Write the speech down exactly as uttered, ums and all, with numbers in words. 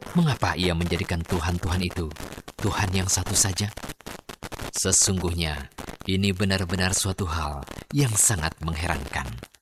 Mengapa ia menjadikan Tuhan-Tuhan itu Tuhan yang satu saja? Sesungguhnya, ini benar-benar suatu hal yang sangat mengherankan.